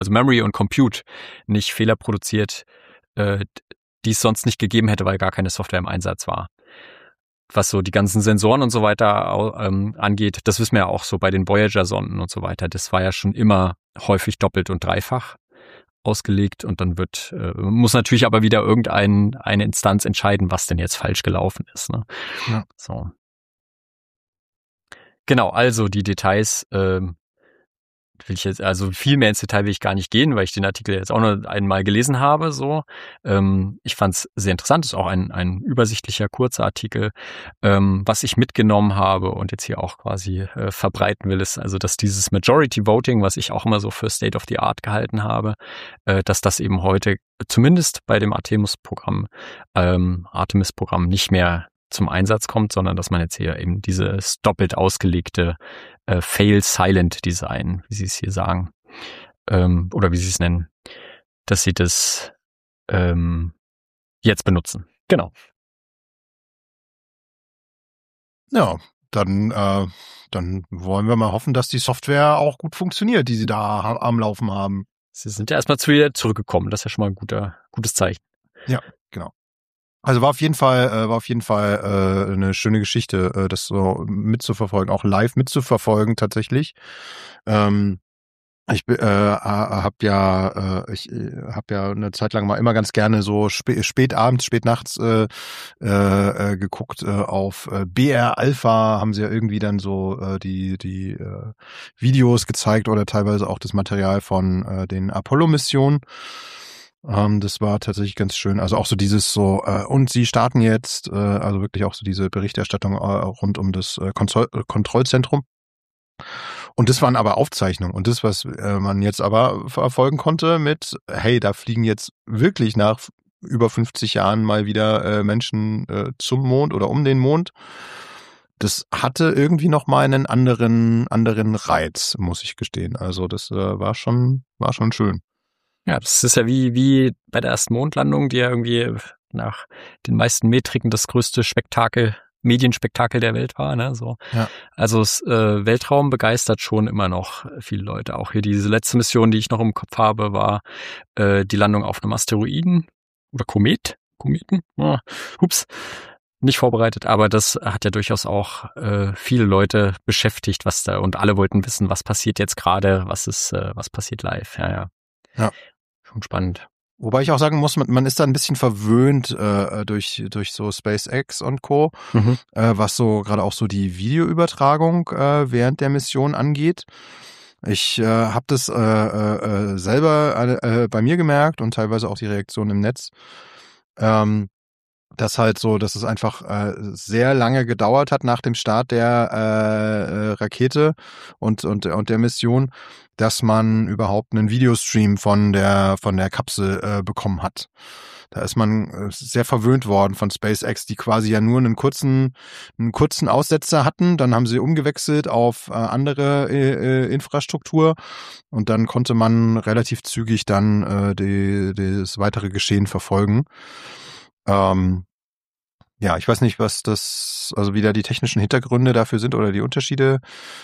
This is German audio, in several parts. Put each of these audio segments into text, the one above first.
also Memory und Compute nicht Fehler produziert, die es sonst nicht gegeben hätte, weil gar keine Software im Einsatz war. Was so die ganzen Sensoren und so weiter angeht, das wissen wir ja auch so bei den Voyager-Sonden und so weiter. Das war ja schon immer häufig doppelt und dreifach ausgelegt und dann muss natürlich aber wieder eine Instanz entscheiden, was denn jetzt falsch gelaufen ist. Ne? Ja. So. Genau, also die Details also viel mehr ins Detail will ich gar nicht gehen, weil ich den Artikel jetzt auch nur einmal gelesen habe. So, ich fand es sehr interessant. Ist auch ein übersichtlicher, kurzer Artikel. Was ich mitgenommen habe und jetzt hier auch quasi verbreiten will, ist also, dass dieses Majority Voting, was ich auch immer so für State of the Art gehalten habe, dass das eben heute zumindest bei dem Artemis-Programm nicht mehr zum Einsatz kommt, sondern dass man jetzt hier eben dieses doppelt ausgelegte Fail-Silent-Design, wie sie es hier sagen, oder wie sie es nennen, dass sie das jetzt benutzen. Genau. Ja, dann wollen wir mal hoffen, dass die Software auch gut funktioniert, die sie da am Laufen haben. Sie sind ja erstmal zu ihr zurückgekommen. Das ist ja schon mal ein gutes Zeichen. Ja, genau. Also war auf jeden Fall eine schöne Geschichte, das so mitzuverfolgen, auch live mitzuverfolgen tatsächlich. Ich habe ja eine Zeit lang mal immer ganz gerne so spätabends, spätnachts geguckt auf BR Alpha, haben sie ja irgendwie dann so die Videos gezeigt oder teilweise auch das Material von den Apollo-Missionen. Das war tatsächlich ganz schön. Also auch so dieses so, und sie starten jetzt, also wirklich auch so diese Berichterstattung rund um das Kontrollzentrum. Und das waren aber Aufzeichnungen. Und das, was man jetzt aber verfolgen konnte mit, hey, da fliegen jetzt wirklich nach über 50 Jahren mal wieder Menschen zum Mond oder um den Mond. Das hatte irgendwie noch mal einen anderen Reiz, muss ich gestehen. Also das war schon schön. Ja, das ist ja wie bei der ersten Mondlandung, die ja irgendwie nach den meisten Metriken das größte Medienspektakel der Welt war, ne? So. Ja. Also Weltraum begeistert schon immer noch viele Leute. Auch hier diese letzte Mission, die ich noch im Kopf habe, war die Landung auf einem Asteroiden oder Kometen. Ups. Nicht vorbereitet, aber das hat ja durchaus auch viele Leute beschäftigt, und alle wollten wissen, was passiert jetzt gerade, was passiert live. Ja. Schon spannend. Wobei ich auch sagen muss, man ist da ein bisschen verwöhnt durch so SpaceX und Co., was so gerade auch so die Videoübertragung während der Mission angeht. Ich habe das selber bei mir gemerkt und teilweise auch die Reaktion im Netz, dass es einfach sehr lange gedauert hat nach dem Start der Rakete und der Mission, dass man überhaupt einen Videostream von der Kapsel bekommen hat. Da ist man sehr verwöhnt worden von SpaceX, die quasi ja nur einen kurzen Aussetzer hatten. Dann haben sie umgewechselt auf andere Infrastruktur und dann konnte man relativ zügig dann das weitere Geschehen verfolgen. Ja, ich weiß nicht, wie da die technischen Hintergründe dafür sind oder die Unterschiede,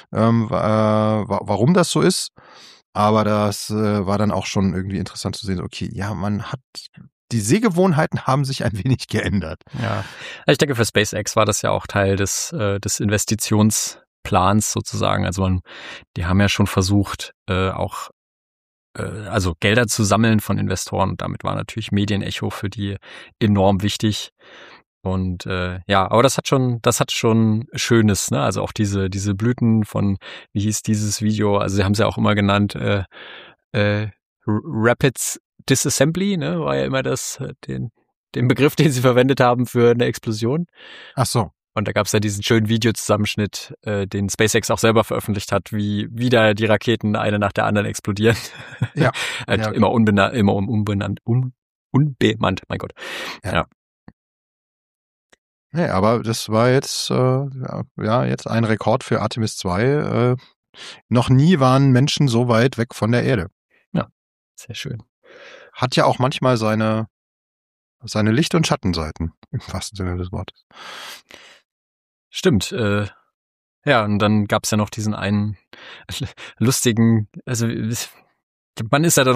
warum das so ist. Aber das war dann auch schon irgendwie interessant zu sehen. Okay, ja, die Sehgewohnheiten haben sich ein wenig geändert. Ja, ich denke, für SpaceX war das ja auch Teil des Investitionsplans sozusagen. Also die haben ja schon versucht, auch also Gelder zu sammeln von Investoren. Und damit war natürlich Medienecho für die enorm wichtig. Und aber das hat schon Schönes, ne? Also auch diese Blüten von, wie hieß dieses Video? Also sie haben es ja auch immer genannt, Rapid Disassembly, ne? War ja immer den Begriff, den sie verwendet haben für eine Explosion. Ach so. Und da gab es ja diesen schönen Videozusammenschnitt, den SpaceX auch selber veröffentlicht hat, wie wieder die Raketen eine nach der anderen explodieren. Ja. Halt immer unbemannt, mein Gott. Ja. Nee, aber das war jetzt jetzt ein Rekord für Artemis 2. Noch nie waren Menschen so weit weg von der Erde. Ja, sehr schön. Hat ja auch manchmal seine Licht- und Schattenseiten, im wahrsten Sinne des Wortes. Stimmt. Und dann gab's ja noch diesen einen lustigen, also man ist ja dann